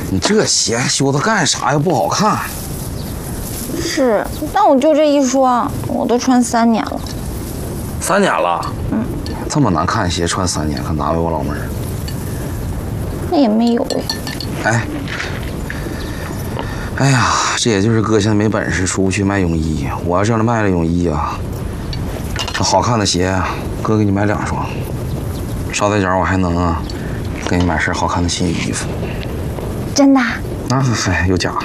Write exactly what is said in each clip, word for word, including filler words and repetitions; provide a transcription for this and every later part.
你这鞋修它干啥呀？不好看。 是，但我就这一双，我都穿三年了。 三年了？ 嗯。 这么难看的鞋穿三年，可难为我老妹儿。 那也没有呀。 哎。哎呀，这也就是哥现在没本事出不去卖泳衣。我要是让他卖了泳衣啊，这好看的鞋，哥给你买两双。捎带脚我还能啊，给你买身好看的新衣服。 真的？ 那嗨，有假。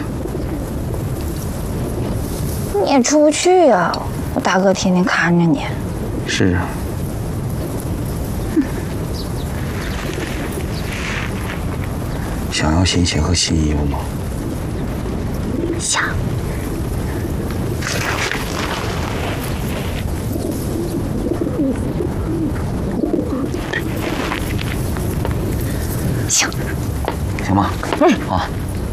你也出不去呀、啊，我大哥天天看着你。 是啊。嗯、想要新鞋和新衣服吗？ 想。行。 行吧。嗯。啊。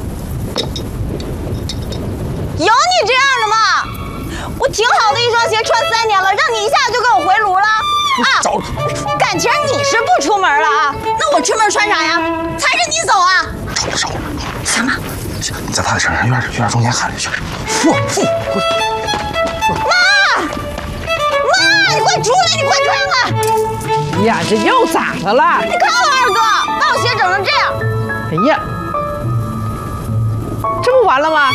有你这样的吗？我挺好的一双鞋，穿三年了，让你一下就给我回炉了啊！ 找感情你是不出门了啊？那我出门穿啥呀？踩着你走啊？ 找了找了。 行吗？ 行，你在他的身上院院中间喊就行。父父， 妈，妈，你快出来！你快看看！ 呀，这又咋的了？ 你看我二哥把我鞋整成这样。 哎呀，这不完了吗？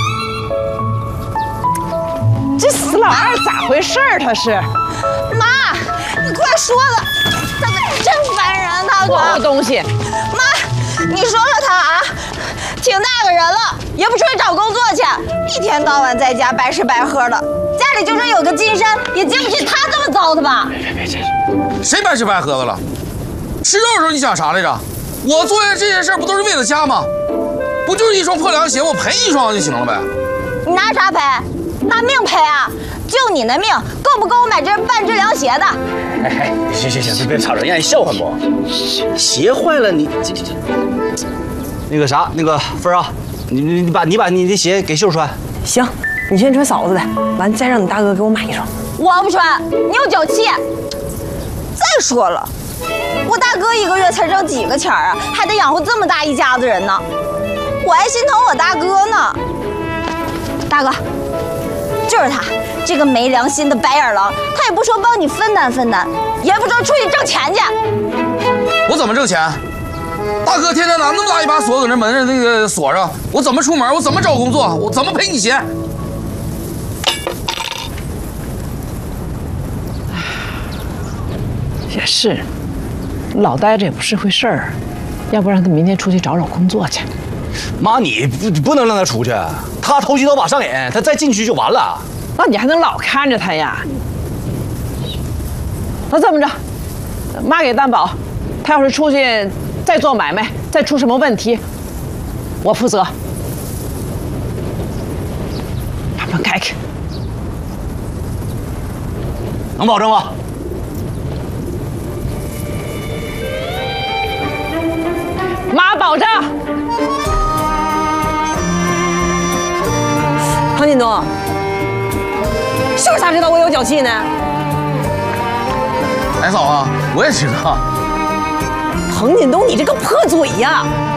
这死老二咋回事儿？他是妈，你快说了，大哥真烦人，大哥。 什么东西？ 妈，你说说他啊，挺大个人了，也不出去找工作去，一天到晚在家白吃白喝的，家里就算有个金山，也经不起他这么糟蹋吧？ 别别别，这谁白吃白喝的了？吃肉的时候你想啥来着？我做的这些事儿不都是为了家吗？不就是一双破凉鞋，我赔一双就行了呗？ 你拿啥赔？拿命赔啊！就你那命，够不够我买这半只凉鞋的？ 哎哎，行行行，别别吵着，让人笑话不？鞋坏了，你这这这，那个啥，那个芬儿啊，你你你把你把你的鞋给秀穿。 行，你先穿嫂子的，完再让你大哥给我买一双。 我不穿，你有脚气。再说了，我大哥一个月才挣几个钱啊，还得养活这么大一家子人呢，我还心疼我大哥呢。大哥。就是他，这个没良心的白眼狼，他也不说帮你分担分担，也不说出去挣钱去。 我怎么挣钱？大哥天天拿那么大一把锁搁那门上那个锁上，我怎么出门？我怎么找工作？我怎么赔你鞋？ 也是，老待着也不是回事儿，要不让他明天出去找找工作去。 妈，你不不能让他出去，他投机倒把上瘾，他再进去就完了。 那你还能老看着他呀？那这么着，妈给担保，他要是出去再做买卖，再出什么问题，我负责。把门开开， 能保证吗？ 妈保证。唐锦东，是不是咋知道我有脚气呢？ 哎，嫂子，我也知道。 唐锦东，你这个破嘴呀！